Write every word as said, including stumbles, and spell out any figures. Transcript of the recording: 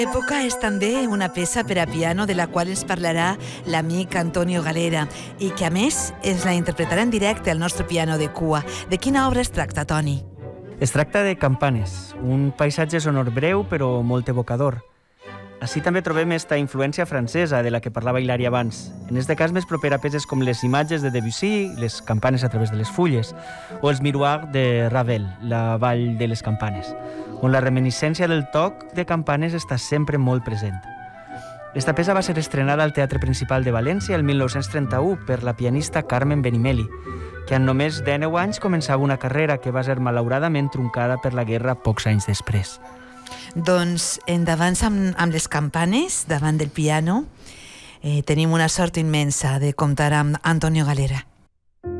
L'època és també una peça per a piano de la qual ens parlarà l'amic Antonio Galera i que, a més, ens la interpretarà en directe al nostre piano de cua. De quina obra es tracta, Toni? Es tracta de Campanes, un paisatge sonor breu però molt evocador. Així també trobem esta influència francesa de la que parlava Hilari abans. En este cas més proper a peces com les imatges de Debussy, les campanes a través de les fulles, o els miroirs de Ravel, la vall de les campanes, on la reminiscència del toc de campanes està sempre molt present. Esta peça va ser estrenada al Teatre Principal de València el mil nou-cents trenta-u per la pianista Carmen Benimeli, que en només dènou anys començava una carrera que va ser malauradament truncada per la guerra pocs anys després. Doncs endavant amb, amb les campanes, davant del piano. Eh, tenim una sort immensa de comptar amb Antonio Galera.